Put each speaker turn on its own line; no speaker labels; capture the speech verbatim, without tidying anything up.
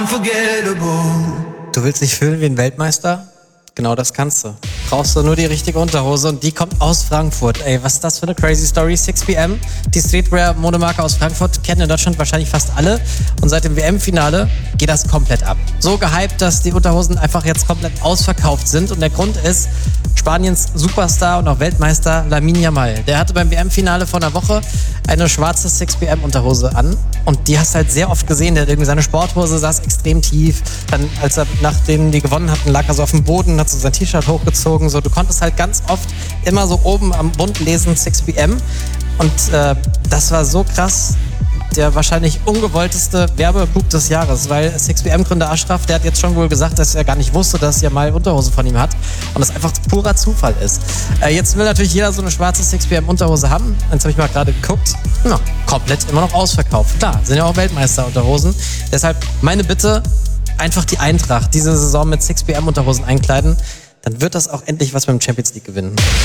Du willst dich fühlen wie ein Weltmeister? Genau das kannst du. Brauchst du nur die richtige Unterhose und die kommt aus Frankfurt. Ey, was ist das für eine crazy Story? six P M, die Streetwear-Modemarke aus Frankfurt, kennen in Deutschland wahrscheinlich fast alle. Und seit dem W M-Finale geht das komplett ab. So gehypt, dass die Unterhosen einfach jetzt komplett ausverkauft sind. Und der Grund ist, Spaniens Superstar und auch Weltmeister Lamine Yamal. Der hatte beim W M-Finale vor einer Woche eine schwarze six P M-Unterhose an. Und die hast du halt sehr oft gesehen. Der hat irgendwie seine Sporthose, saß extrem tief. Dann, als er nach denen die gewonnen hatten, lag er so auf dem Boden, hat so sein T-Shirt hochgezogen. So, du konntest halt ganz oft immer so oben am Bund lesen six P M. Und äh, das war so krass. Der wahrscheinlich ungewollteste Werbebook des Jahres, weil six P M-Gründer Ashraf, der hat jetzt schon wohl gesagt, dass er gar nicht wusste, dass Yamal Unterhose von ihm hat und das einfach purer Zufall ist. Äh, jetzt will natürlich jeder so eine schwarze six P M-Unterhose haben. Jetzt habe ich mal gerade geguckt. Na, komplett immer noch ausverkauft. Klar, sind ja auch Weltmeister-Unterhosen. Deshalb meine Bitte, einfach die Eintracht diese Saison mit six P M-Unterhosen einkleiden. Dann wird das auch endlich was beim Champions League gewinnen.